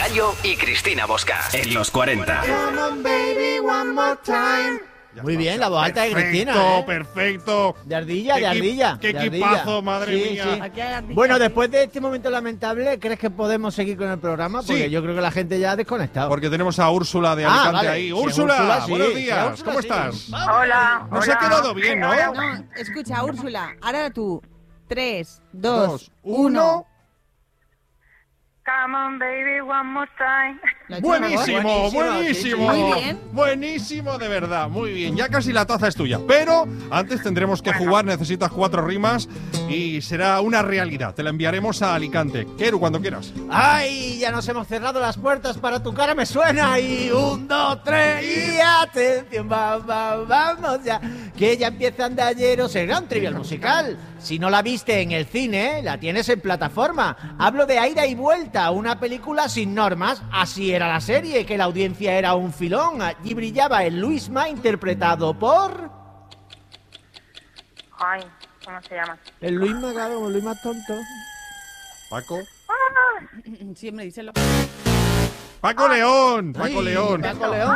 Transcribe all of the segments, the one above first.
Bayo y Cristina Bosca. En los 40. Come on, baby, one more time. Muy bien, la voz alta de Cristina, ¿eh? Perfecto. De ardilla, de ardilla. Qué de equipazo, ardilla. madre Sí, mía. sí. Aquí hay ardilla. Bueno, después de este momento lamentable, ¿crees que podemos seguir con el programa? Porque Sí. yo creo que la gente ya ha desconectado. Porque tenemos a Úrsula de Alicante vale. ahí. Sí, Úrsula, Úrsula, sí. buenos Sí, días. Úrsula, ¿Cómo sí. estás? Hola. Nos ha hola. quedado bien, ¿no? No, escucha, Úrsula, ahora tú. 3, 2, Dos, 1. Come on, baby, one more time. Buenísimo, buenísimo. Muy bien. Buenísimo, de verdad. Muy bien. Ya casi la taza es tuya. Pero antes tendremos que jugar. Necesitas 4 rimas y será una realidad. Te la enviaremos a Alicante. Keru, cuando quieras. ¡Ay! Ya nos hemos cerrado las puertas para tu cara, me suena. Y 1, 2, 3 y atención, vamos ya. Que ya empiezan de ayer, será un trivial musical. Si no la viste en el cine, la tienes en plataforma. Hablo de Ida y Vuelta, una película sin normas. Así era la serie, que la audiencia era un filón. Allí brillaba el Luisma, interpretado por... Ay, ¿cómo se llama? El Luisma, claro, el Luisma tonto. Paco. Siempre díselo. Paco León. Paco Ay, León. Paco León.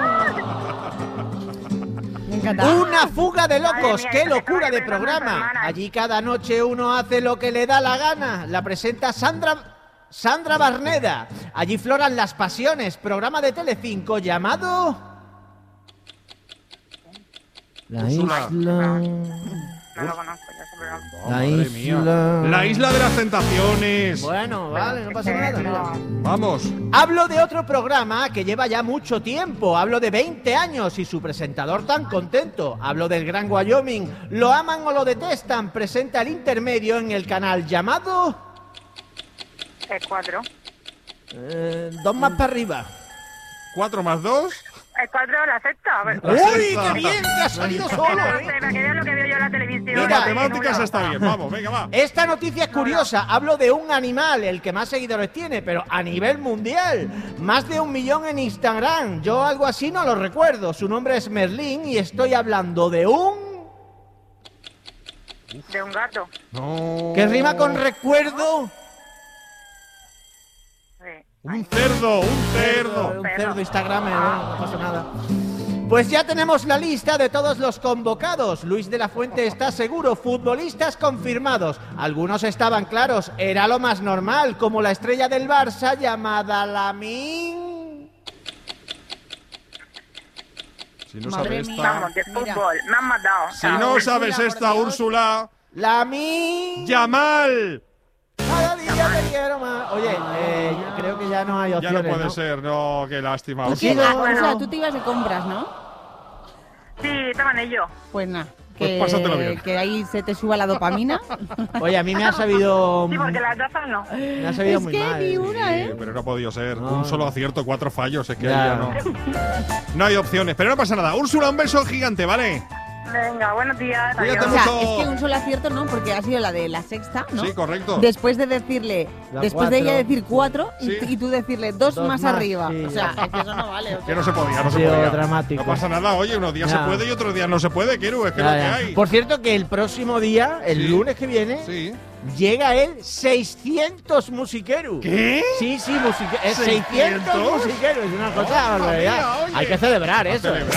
Me encanta. Una fuga de locos, Madre mía, qué que se locura acaba de de perder programa. una hermana. Allí cada noche uno hace lo que le da la gana. La presenta Sandra Barneda. Allí floran las pasiones, programa de Telecinco llamado... La Úrsula. isla... No lo conozco, ya se programa. Oh, La madre isla. mía. La isla de las tentaciones. Bueno, vale, no pasa nada. mira. Vamos. Hablo de otro programa que lleva ya mucho tiempo. Hablo de 20 años y su presentador tan contento. Hablo del Gran Wyoming. Lo aman o lo detestan. Presenta el intermedio en el canal llamado... 4. 2 más para arriba. 4 más 2. 4 la sexta. A ver. La ¡Uy, sexta. qué bien! ¡Que ha salido Que solo! no ¿eh? sé, para que vean lo que veo yo en la televisión. Las Mira, matemáticas está bien. Vamos, venga, va. Esta noticia es curiosa. Hablo de un animal, el que más seguidores tiene, pero a nivel mundial. Más de 1 millón en Instagram. Yo algo así no lo recuerdo. Su nombre es Merlín y estoy hablando de un... De un gato. No. ¿Qué rima con recuerdo? Sí. Un cerdo, un cerdo. Un cerdo Instagram, no pasa nada. Pues ya tenemos la lista de todos los convocados. Luis de la Fuente está seguro, futbolistas confirmados. Algunos estaban claros, era lo más normal, como la estrella del Barça llamada Lamine. Si no Madre sabes mía. esta. Vamos, de Mira. fútbol. Me han matado. Si no sabes Úrsula, esta, por Dios. Úrsula. Lamine. Yamal. Cada día te quiero más. Oye, creo que ya no hay Ya opciones, no puede ser, no, qué lástima. Pues sí, Úrsula. no. O sea, tú te ibas de compras, ¿no? Sí, estaban ellos. Pues nada. Pues pásatelo bien. Que ahí se te suba la dopamina. Oye, a mí me ha sabido... Sí, porque las tazas no. Me ha sabido Es muy que mal. ni una, Sí, ¿eh? pero no ha podido ser. No. Un solo acierto, 4 fallos. Es que Ya. ya no. No hay opciones. Pero no pasa nada. Úrsula, un beso gigante, ¿vale? Venga, buenos días. Cuídate adiós. O sea, mucho. es que un solo acierto no, porque ha sido la de la sexta, ¿no? Sí, correcto. Después de decirle, La después de ella cuatro. decir 4 Sí. y tú decirle 2 Dos más más, arriba. sí, o sea, es que eso no vale. o sea. Que no se podía, no Ha se sido podía. dramático. No pasa nada. Oye, unos días Ya. se puede y otros días no se puede, Keru. Es que Ya, es lo ya. que hay. Por cierto, que el próximo día, el Sí. lunes que viene, Sí. llega el 600 musiqueru. ¿Qué? Sí, 600 ¿600? musiqueru. Es una cosa, Mamma barbaridad. mía, oye. Hay que celebrar A eso. celebrar.